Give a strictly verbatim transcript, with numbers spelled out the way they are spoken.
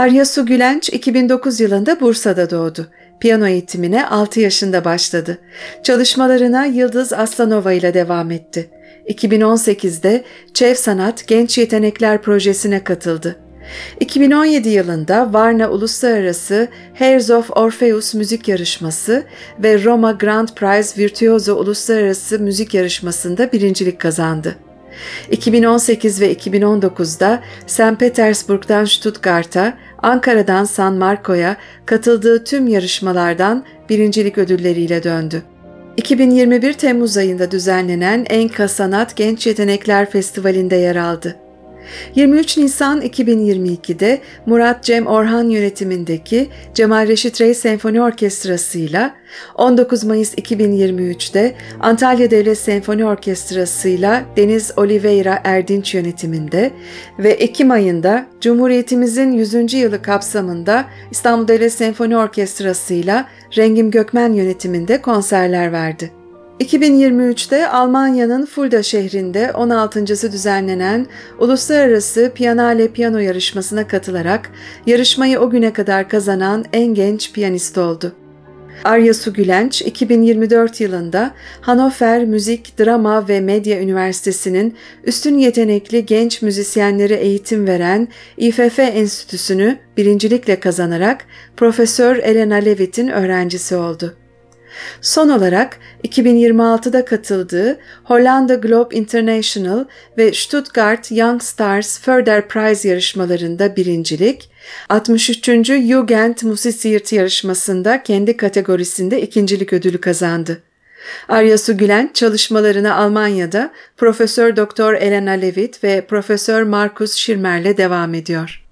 Arya Su Gülenç iki bin dokuz yılında Bursa'da doğdu. Piyano eğitimine altı yaşında başladı. Çalışmalarına Yıldız Aslanova ile devam etti. iki bin on sekizde Çev Sanat Genç Yetenekler Projesi'ne katıldı. iki bin on yedi yılında Varna Uluslararası Heirs of Orpheus Müzik Yarışması ve Roma Grand Prize Virtuoso Uluslararası Müzik Yarışması'nda birincilik kazandı. iki bin on sekiz ve iki bin on dokuzda Sankt Petersburg'dan Stuttgart'a, Ankara'dan San Marco'ya katıldığı tüm yarışmalardan birincilik ödülleriyle döndü. iki bin yirmi bir Temmuz ayında düzenlenen Enka Sanat Genç Yetenekler Festivali'nde yer aldı. yirmi üç Nisan iki bin yirmi ikide Murat Cem Orhan yönetimindeki Cemal Reşit Rey Senfoni Orkestrası ile on dokuz Mayıs iki bin yirmi üçte Antalya Devlet Senfoni Orkestrası ile Deniz Oliveira Erdinç yönetiminde ve Ekim ayında Cumhuriyetimizin yüzüncü yılı kapsamında İstanbul Devlet Senfoni Orkestrası ile Rengim Gökmen yönetiminde konserler verdi. iki bin yirmi üçte Almanya'nın Fulda şehrinde on altıncısı düzenlenen Uluslararası Pianale Piyano yarışmasına katılarak yarışmayı o güne kadar kazanan en genç piyanist oldu. Arya Su Gülenç, iki bin yirmi dört yılında Hannover Müzik, Drama ve Medya Üniversitesi'nin üstün yetenekli genç müzisyenlere eğitim veren İ F F Enstitüsü'nü birincilikle kazanarak Profesör Elena Levitt'in öğrencisi oldu. Son olarak iki bin yirmi altıda katıldığı Hollanda Globe International ve Stuttgart Young Stars Further Prize yarışmalarında birincilik, altmış üçüncü Jugend Musisiert yarışmasında kendi kategorisinde ikincilik ödülü kazandı. Arya Su Gülenç çalışmalarına Almanya'da Profesör Doktor Elena Levitt ve Profesör Markus Schirmer'le devam ediyor.